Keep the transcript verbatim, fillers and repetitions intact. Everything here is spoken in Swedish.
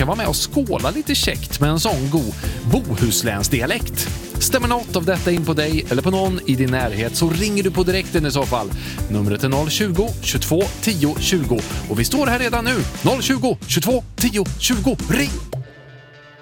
ska vara med och skåla lite käckt med en sån god bohuslänsdialekt. Stämmer något av detta in på dig eller på någon i din närhet så ringer du på direkten i så fall. Numret är noll tjugo, tjugotvå, tio, tjugo och vi står här redan nu. noll tjugo, tjugotvå, tio, tjugo. Ring!